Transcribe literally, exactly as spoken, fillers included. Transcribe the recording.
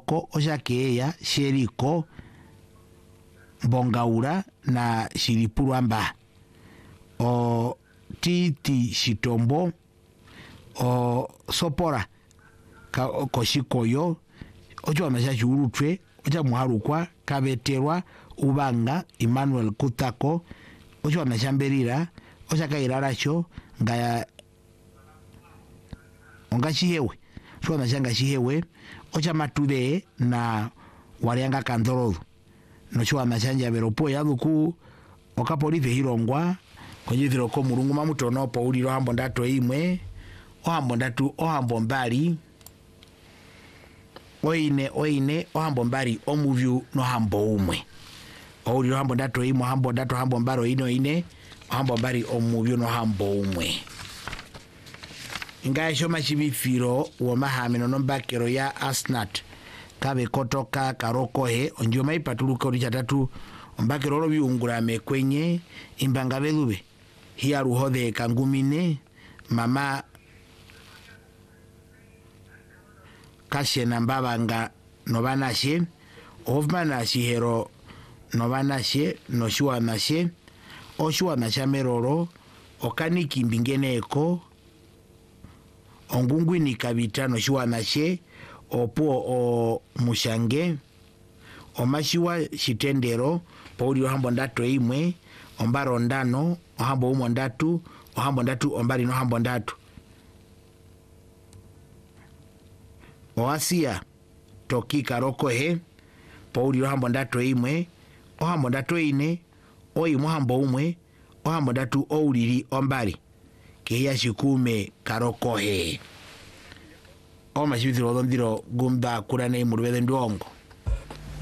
karoko osha keya sheriko bongaura na shiripurwamba o titi shitombo o sopora ka koshikoyo ocho amasha shurutwe ocha muharukwa kabeterwa ubanga Emmanuel Kutako ocho amashamberira ocha kairaracho ngaya ongashihewe ocho amashanga shihewe ocha matube na warianga kandorodo nocho amashanja beropo yaduku okapolive hirongwa konyithiro ko murungu mamutono po uliro hambo ndato imwe ohambo ndatu ohambo mbali oine oine ohambo mbali omuvyu no hambo umwe ouliro hambo ndato imwe hambo ndato hambo mbalo ino ine ohambo mbali omuvyu no hambo umwe inga shoma chibifiro wo mahamino no mbakero ya Asnat kabe kotoka karokohe onjo maipatuluka uri chatatu mbakero lo biungura mekwenye imbanga belube hiya ruhode kangumine mama kashe nambabanga nobanashe ofmanashe hero nobanashe no shuanashe o shuanashe meroro okaniki mbingeneko ongungwini kabita no shuanashe opo o mushange omashiwa shitendero pauli hambo ndato imwe ombaro ndano ohambo umo ndatu ohambo ndatu ombari no hambo ndatu oasia toki karokohe pauli hambo ndato imwe ohambo ndato ine oimwe hambo umwe ohambo ndatu ouliri ombari keya shikume karokohe o mashibithiro dhondiro gumba kurane imurubede ndongo